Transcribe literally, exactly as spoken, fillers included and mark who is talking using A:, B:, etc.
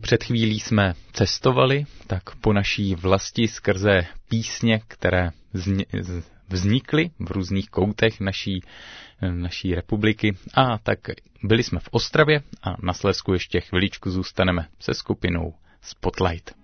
A: Před chvílí jsme cestovali, tak po naší vlasti skrze písně, které vznikly v různých koutech naší, naší republiky. A tak byli jsme v Ostravě a na Slezsku ještě chviličku zůstaneme se skupinou Spotlight.